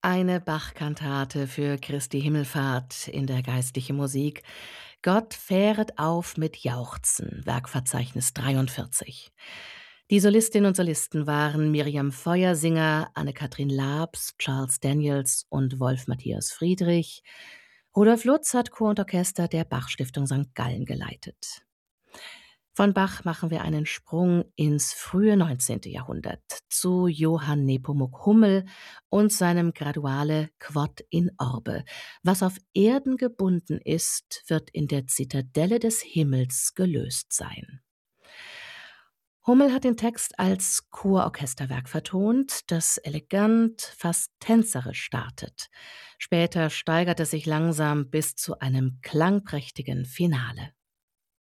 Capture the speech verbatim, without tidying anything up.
Eine Bach-Kantate für Christi Himmelfahrt in der geistlichen Musik. Gott fähret auf mit Jauchzen, Werkverzeichnis dreiundvierzig. Die Solistinnen und Solisten waren Miriam Feuersinger, Anne-Kathrin Laabs, Charles Daniels und Wolf Matthias Friedrich. Rudolf Lutz hat Chor und Orchester der Bach-Stiftung Sankt Gallen geleitet. Von Bach machen wir einen Sprung ins frühe neunzehnte. Jahrhundert zu Johann Nepomuk Hummel und seinem Graduale Quod in Orbe. Was auf Erden gebunden ist, wird in der Zitadelle des Himmels gelöst sein. Hummel hat den Text als Chororchesterwerk vertont, das elegant, fast tänzerisch startet. Später steigert es sich langsam bis zu einem klangprächtigen Finale.